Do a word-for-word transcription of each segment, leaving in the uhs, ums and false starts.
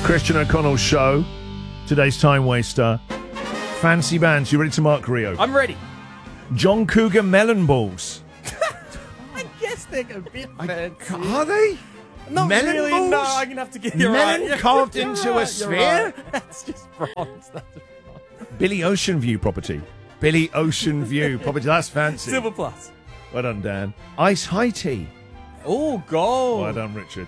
Christian O'Connell Show. Today's time waster. Fancy bands. You ready to mark, Rio? I'm ready. John Cougar Melon Balls. I guess they're a bit fancy. Are they? Not melon really, balls? no, I'm going to have to get you Melon right. carved You're into right, a sphere? you're right. That's just bronze. That's just bronze. Billy Ocean View property. Billy Ocean View property. That's fancy. Silver plus. Well done, Dan. Ice High Tea. Oh, gold. Well done, Richard.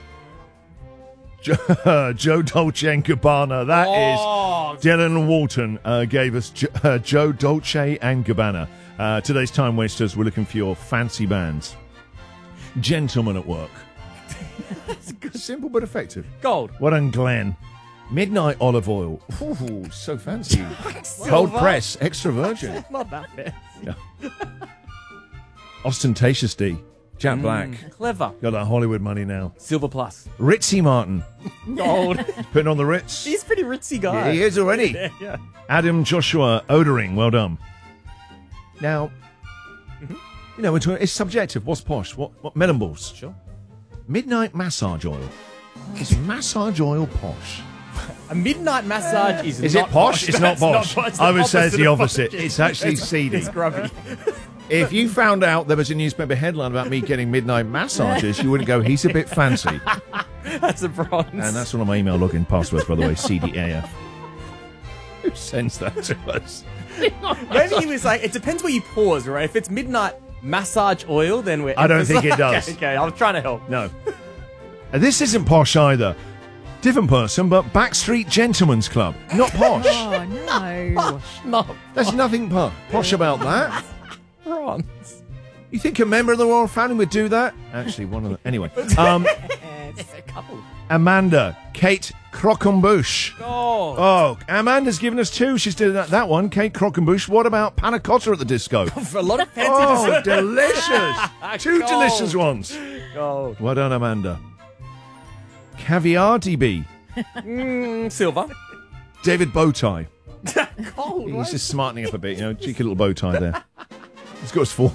Joe, Joe Dolce and Gabbana. That Oh. is Dylan Walton uh, gave us jo- uh, Joe Dolce and Gabbana. Uh, today's time wasters. We're looking for your fancy bands. Gentlemen at Work. Simple but effective. Gold. Well done, Glenn. Midnight Olive Oil. Ooh, so fancy. Cold press, extra virgin. Not that fancy. Yeah. Ostentatious D. Jack Black. Clever. Got that Hollywood money now. Silver plus. Ritzy Martin. Gold. Putting on the Ritz. He's a pretty ritzy guy. Yeah, he is already. Yeah, yeah. Adam Joshua Odering. Well done. Now, Mm-hmm. you know, it's, it's subjective. What's posh? What, what melon balls? Sure. Midnight massage oil. Is massage oil posh? A midnight massage is Is not it posh? It's not That's posh. It's I would say it's the of opposite. posh. It's actually seedy. It's grubby. If you found out there was a newspaper headline about me getting midnight massages, you wouldn't go, he's a bit fancy. That's a bronze. And that's one of my email login passwords, by the way, C D A F. Who sends that to us? Maybe he was like, it depends where you pause, right? If it's midnight massage oil, then we're... I don't think it does. Okay, okay, I was trying to help. No. And this isn't posh either. Different person, but Backstreet Gentlemen's Club. Not posh. Oh, no. Not There's nothing po- posh about that. bronze. You think a member of the royal family would do that? Actually, one of them. Anyway. Um, It's a couple. Amanda, Kate Croquembouche. Oh, Oh, Amanda's given us two. She's doing that, that one, Kate Croquembouche. What about panna cotta at the disco? for a lot of fancy Oh, dessert. delicious. Two Gold. delicious ones. Gold. Well done, Amanda. Caviar D B. Mm, silver. David Bowtie. Gold. He's right? just smartening up a bit, you know, cheeky little bow tie there. He's got his four.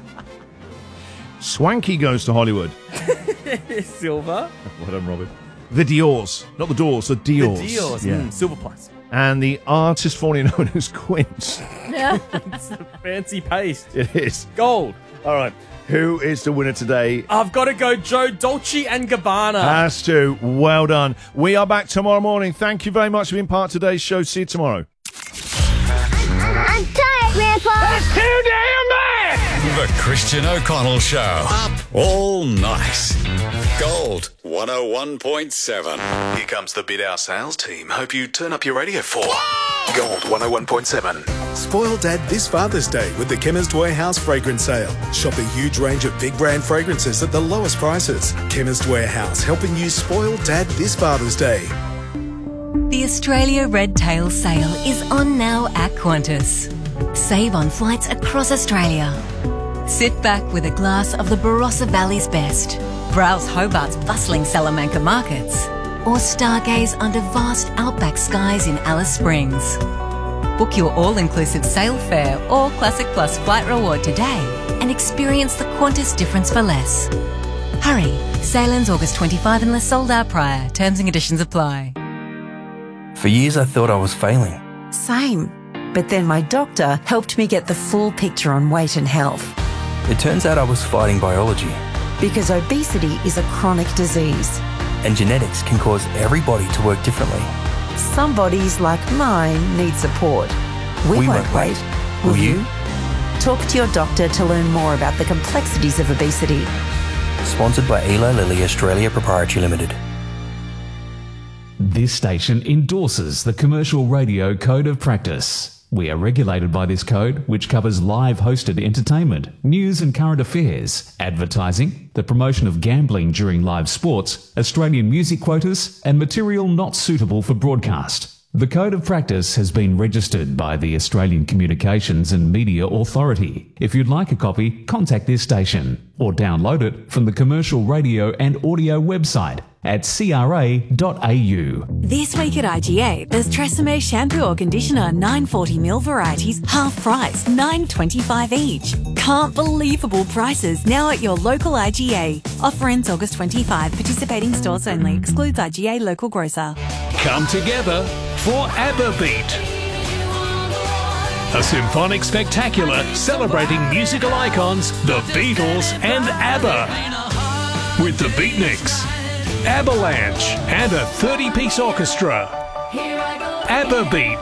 Swanky goes to Hollywood. Silver. Well done, Robin. The Diors. Not the Doors, the Diors. The Diors. Yeah. Mm, silver plus. And the artist formerly known as Quince. It's the fancy paste. It is. Gold. All right. Who is the winner today? I've got to go Joe Dolce and Gabbana. Has to. Well done. We are back tomorrow morning. Thank you very much for being part of today's show. See you tomorrow. I'm tired, Grandpa. Too damn bad! The Christian O'Connell Show. Up all night. Gold one oh one point seven. Here comes the Bid Our Sales team. Hope you turn up your radio for Gold one oh one point seven. Spoil Dad this Father's Day with the Chemist Warehouse fragrance sale. Shop a huge range of big brand fragrances at the lowest prices. Chemist Warehouse, helping you spoil Dad this Father's Day. The Australia Red Tail Sale is on now at Qantas. Save on flights across Australia. Sit back with a glass of the Barossa Valley's best. Browse Hobart's bustling Salamanca markets. Or stargaze under vast outback skies in Alice Springs. Book your all-inclusive sail fare or Classic Plus flight reward today and experience the Qantas difference for less. Hurry, sail ends August twenty-fifth unless sold out prior. Terms and conditions apply. For years I thought I was failing. Same. But then my doctor helped me get the full picture on weight and health. It turns out I was fighting biology. Because obesity is a chronic disease. And genetics can cause every body to work differently. Some bodies, like mine, need support. We, We won't won't wait. wait. Will Will you? you? Talk to your doctor to learn more about the complexities of obesity. Sponsored by Eli Lilly Australia Proprietary Limited. This station endorses the Commercial Radio Code of Practice. We are regulated by this code, which covers live hosted entertainment, news and current affairs, advertising, the promotion of gambling during live sports, Australian music quotas, and material not suitable for broadcast. The Code of Practice has been registered by the Australian Communications and Media Authority. If you'd like a copy, contact this station or download it from the Commercial Radio and Audio website at c r a dot a u. This week at I G A, there's Tresemme shampoo or conditioner nine forty milliliter varieties, half price, nine twenty-five each. Can't believable prices now at your local I G A. Offer ends August twenty-fifth. Participating stores only. Excludes I G A local grocer. come together for ABBA Beat. A symphonic spectacular celebrating musical icons, the Beatles and ABBA. With the Beatniks, Avalanche and a thirty-piece orchestra. ABBA Beat.